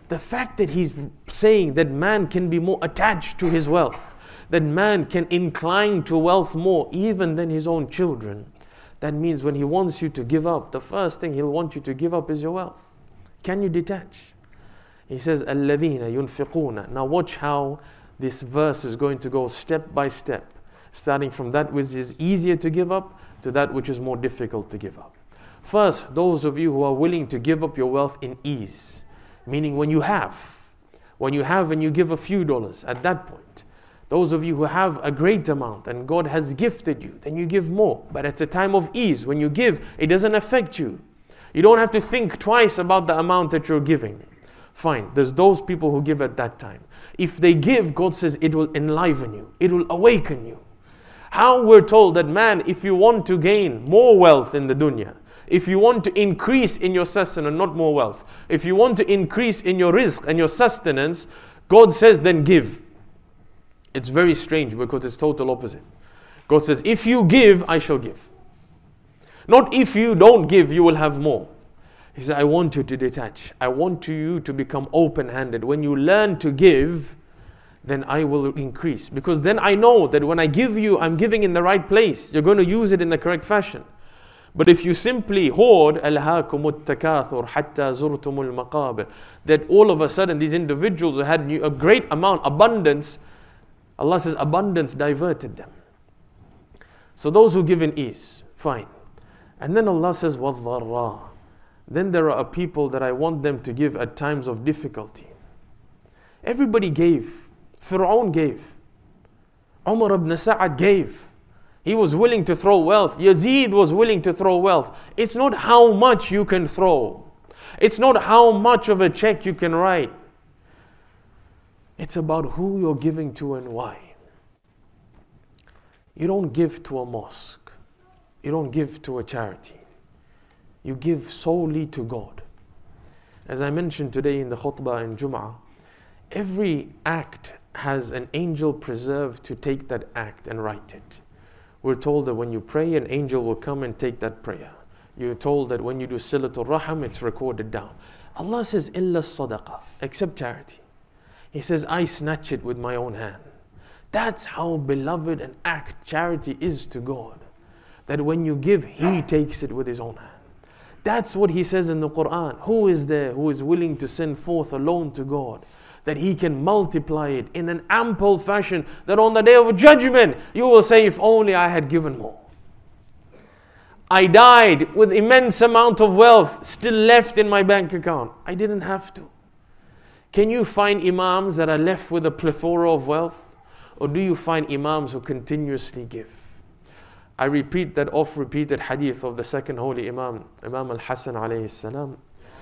The fact that he's saying that man can be more attached to his wealth, that man can incline to wealth more even than his own children, that means when he wants you to give up, the first thing he'll want you to give up is your wealth. Can you detach? He says, الَّذِينَ يُنْفِقُونَ. Now watch how this verse is going to go step by step, starting from that which is easier to give up to that which is more difficult to give up. First, those of you who are willing to give up your wealth in ease, meaning when you have and you give a few dollars at that point. Those of you who have a great amount and God has gifted you, then you give more. But it's a time of ease. When you give, it doesn't affect you. You don't have to think twice about the amount that you're giving. Fine, there's those people who give at that time. If they give, God says it will enliven you. It will awaken you. How we're told that, man, if you want to gain more wealth in the dunya, if you want to increase in your sustenance, not more wealth, if you want to increase in your rizq and your sustenance, God says then give. It's very strange because it's total opposite. God says, if you give, I shall give. Not if you don't give, you will have more. He said, I want you to detach. I want you to become open-handed. When you learn to give, then I will increase. Because then I know that when I give you, I'm giving in the right place. You're going to use it in the correct fashion. But if you simply hoard, أَلْهَاكُمُ التَّكَاثُرُ حَتَّى زُرْتُمُ الْمَقَابِرِ, that all of a sudden these individuals who had a great amount, abundance, Allah says abundance diverted them. So those who give in ease, fine. And then Allah says, وَالضَّرَّى. Then there are people that I want them to give at times of difficulty. Everybody gave. Fir'aun gave. Umar ibn Sa'ad gave. He was willing to throw wealth. Yazid was willing to throw wealth. It's not how much you can throw. It's not how much of a check you can write. It's about who you're giving to and why. You don't give to a mosque. You don't give to a charity. You give solely to God. As I mentioned today in the khutbah in Jum'ah, every act has an angel preserved to take that act and write it. We're told that when you pray, an angel will come and take that prayer. You're told that when you do silatul rahim, it's recorded down. Allah says, illa sadaqah, except charity. He says, I snatch it with my own hand. That's how beloved an act charity is to God. That when you give, He takes it with His own hand. That's what He says in the Quran. Who is there who is willing to send forth a loan to God, that He can multiply it in an ample fashion, that on the day of judgment, you will say, if only I had given more. I died with immense amount of wealth still left in my bank account. I didn't have to. Can you find imams that are left with a plethora of wealth? Or do you find imams who continuously give? I repeat that oft-repeated hadith of the second holy Imam, Imam al-Hasan alayhi salam.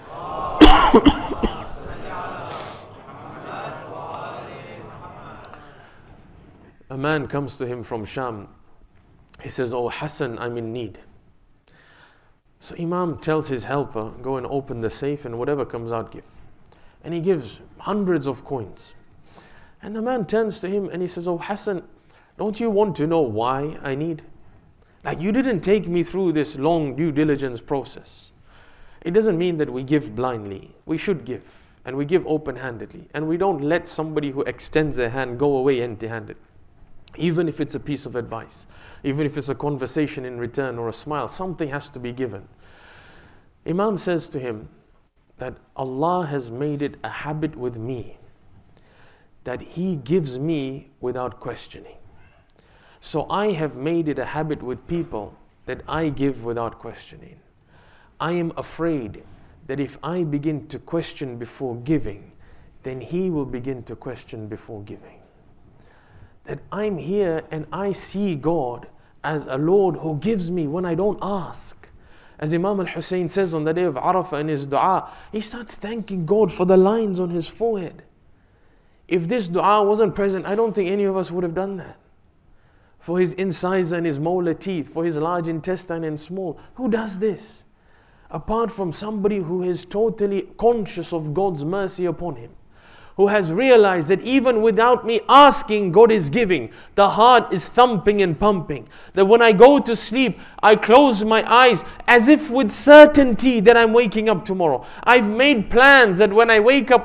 A man comes to him from Sham. He says, oh Hassan, I'm in need. So Imam tells his helper, go and open the safe and whatever comes out, give. And he gives hundreds of coins. And the man turns to him and he says, oh Hassan, don't you want to know why I need? Like, you didn't take me through this long due diligence process. It doesn't mean that we give blindly. We should give. And we give open-handedly. And we don't let somebody who extends their hand go away empty-handed. Even if it's a piece of advice. Even if it's a conversation in return or a smile. Something has to be given. Imam says to him that Allah has made it a habit with me that He gives me without questioning. So I have made it a habit with people that I give without questioning. I am afraid that if I begin to question before giving, then He will begin to question before giving. That I'm here and I see God as a Lord who gives me when I don't ask. As Imam al-Hussein says on the day of Arafah in his dua, he starts thanking God for the lines on his forehead. If this dua wasn't present, I don't think any of us would have done that. For his incisor and his molar teeth, for his large intestine and small. Who does this? Apart from somebody who is totally conscious of God's mercy upon him. Who has realized that even without me asking, God is giving. The heart is thumping and pumping. That when I go to sleep, I close my eyes as if with certainty that I'm waking up tomorrow. I've made plans that when I wake up,